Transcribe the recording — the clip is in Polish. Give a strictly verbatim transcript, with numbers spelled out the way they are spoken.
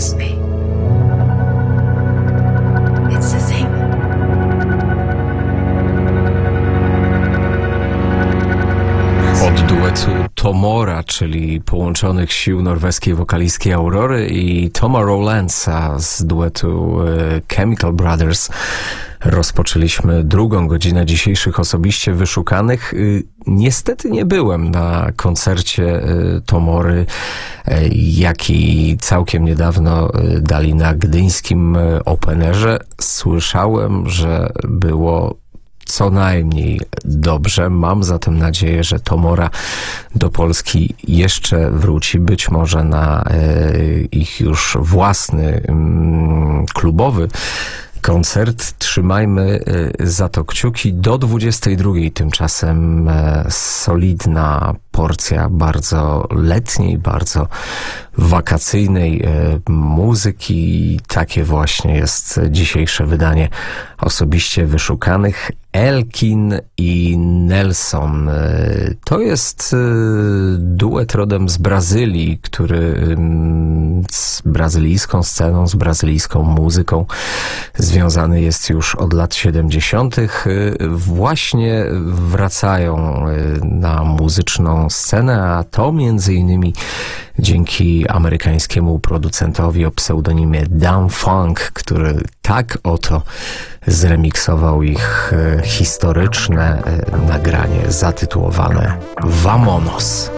must be. It's the thing. Od duetu Tomora, czyli połączonych sił norweskiej wokalistki Aurory i Toma Rowlandsa z duetu e, Chemical Brothers, rozpoczęliśmy drugą godzinę dzisiejszych osobiście wyszukanych. Niestety nie byłem na koncercie Tomory, jaki całkiem niedawno dali na gdyńskim Openerze. Słyszałem, że było co najmniej dobrze. Mam zatem nadzieję, że Tomora do Polski jeszcze wróci, być może na e, ich już własny mm, klubowy koncert. Trzymajmy za to kciuki. Do dwudziestej drugiej tymczasem solidna porcja bardzo letniej, bardzo wakacyjnej muzyki. Takie właśnie jest dzisiejsze wydanie osobiście wyszukanych. Elkin i Nelson. To jest duet rodem z Brazylii, który z brazylijską sceną, z brazylijską muzyką związany jest już od lat siedemdziesiątych. Właśnie wracają na muzyczną scenę, a to między innymi dzięki amerykańskiemu producentowi o pseudonimie Dam Funk, który tak oto zremiksował ich historyczne nagranie zatytułowane Vamonos.